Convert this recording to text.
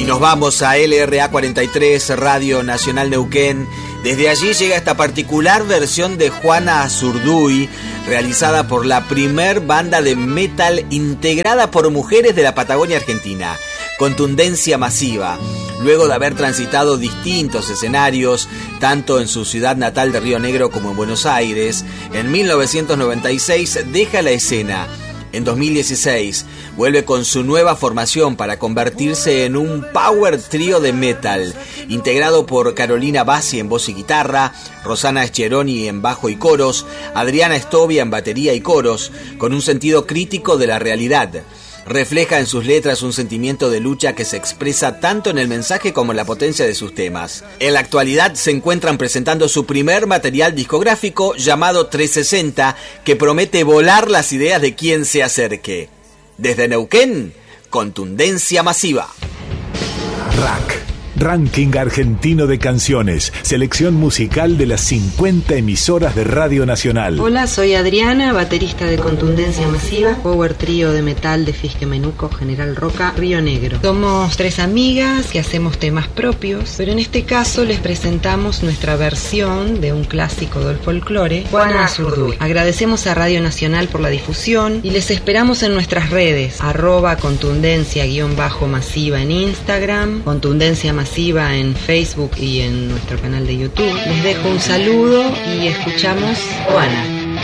Y nos vamos a LRA 43, Radio Nacional Neuquén. Desde allí llega esta particular versión de Juana Azurduy, realizada por la primer banda de metal integrada por mujeres de la Patagonia Argentina, Contundencia Masiva. Luego de haber transitado distintos escenarios, tanto en su ciudad natal de Río Negro como en Buenos Aires, en 1996 deja la escena. En 2016 vuelve con su nueva formación para convertirse en un power trío de metal, integrado por Carolina Bassi en voz y guitarra, Rosana Scheroni en bajo y coros, Adriana Stovia en batería y coros, con un sentido crítico de la realidad. Refleja en sus letras un sentimiento de lucha que se expresa tanto en el mensaje como en la potencia de sus temas. En la actualidad se encuentran presentando su primer material discográfico llamado 360, que promete volar las ideas de quien se acerque. Desde Neuquén, Contundencia Masiva. Rack. Ranking argentino de canciones, selección musical de las 50 emisoras de Radio Nacional. Hola, soy Adriana, baterista de Contundencia Masiva, power trío de metal de Fisque Menuco, General Roca, Río Negro. Somos 3 amigas que hacemos temas propios, pero en este caso les presentamos nuestra versión de un clásico del folclore, Juana Azurduy. Agradecemos a Radio Nacional por la difusión y les esperamos en nuestras redes, @contundencia_masiva en Instagram, Contundencia Masiva en Facebook y en nuestro canal de YouTube. Les dejo un saludo y escuchamos Juana.